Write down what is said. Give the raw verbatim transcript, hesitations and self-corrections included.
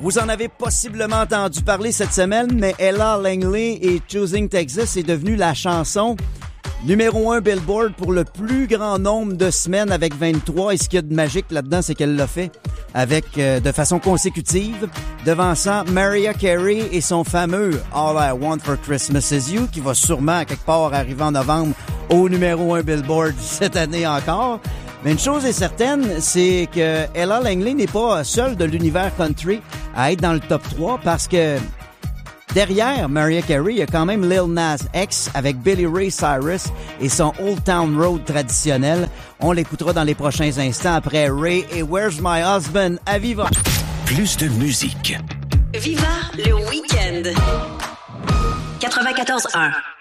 Vous en avez possiblement entendu parler cette semaine, mais Ella Langley et Choosing Texas est devenue la chanson numéro un Billboard pour le plus grand nombre de semaines avec vingt-trois. Et ce qu'il y a de magique là-dedans, c'est qu'elle l'a fait avec euh, de façon consécutive, devançant Mariah Carey et son fameux All I Want for Christmas Is You, qui va sûrement, quelque part, arriver en novembre au numéro un Billboard cette année encore. Mais une chose est certaine, c'est que Ella Langley n'est pas seule de l'univers country à être dans le top trois parce que derrière Mariah Carey, il y a quand même Lil Nas X avec Billy Ray Cyrus et son Old Town Road traditionnel. On l'écoutera dans les prochains instants après Ray et Where's My Husband à Viva. Plus de musique. Viva le week-end. quatre-vingt-quatorze un.